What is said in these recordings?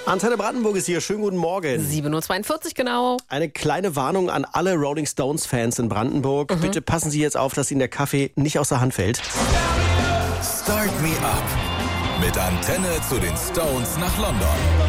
Antenne Brandenburg ist hier. Schönen guten Morgen. 7.42 Uhr genau. Eine kleine Warnung an alle Rolling Stones-Fans in Brandenburg. Bitte passen Sie jetzt auf, dass Ihnen der Kaffee nicht aus der Hand fällt. Start Me Up mit Antenne zu den Stones nach London.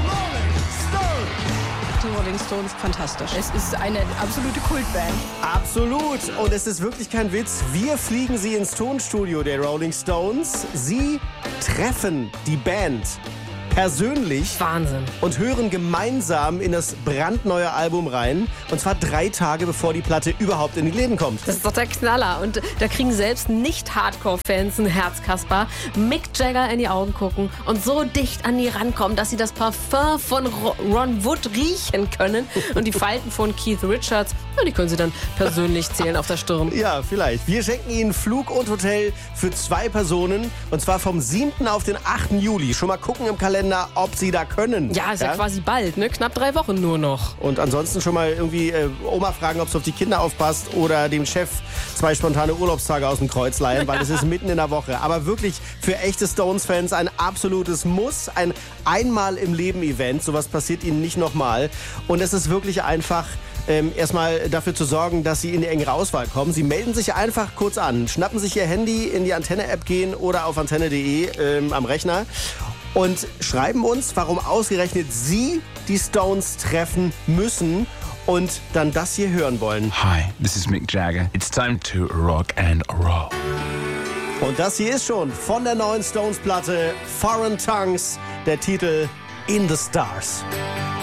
Die Rolling Stones, fantastisch. Es ist eine absolute Kultband. Absolut. Und es ist wirklich kein Witz. Wir fliegen Sie ins Tonstudio der Rolling Stones. Sie treffen die Band persönlich. Wahnsinn. Und hören gemeinsam in das brandneue Album rein. Und zwar 3 Tage, bevor die Platte überhaupt in die Läden kommt. Das ist doch der Knaller. Und da kriegen selbst Nicht-Hardcore-Fans ein Herzkasper. Mick Jagger in die Augen gucken und so dicht an die rankommen, dass sie das Parfum von Ron Wood riechen können. Und die Falten von Keith Richards, die können sie dann persönlich zählen auf der Stirn. Ja, vielleicht. Wir schenken Ihnen Flug und Hotel für 2 Personen. Und zwar vom 7. auf den 8. Juli. Schon mal gucken im Kalender, ob Sie da können. Ja, ist ja quasi bald, ne? Knapp 3 Wochen nur noch. Und ansonsten schon mal irgendwie Oma fragen, ob sie auf die Kinder aufpasst oder dem Chef 2 spontane Urlaubstage aus dem Kreuz leihen, weil es ist mitten in der Woche. Aber wirklich für echte Stones-Fans ein absolutes Muss, ein Einmal-im-Leben-Event. Sowas passiert Ihnen nicht nochmal. Und es ist wirklich einfach erstmal dafür zu sorgen, dass Sie in die engere Auswahl kommen. Sie melden sich einfach kurz an, schnappen sich Ihr Handy, in die Antenne-App gehen oder auf antenne.de am Rechner und schreiben uns, warum ausgerechnet Sie die Stones treffen müssen und dann das hier hören wollen. Hi, this is Mick Jagger. It's time to rock and roll. Und das hier ist schon von der neuen Stones-Platte Foreign Tongues, der Titel In the Stars.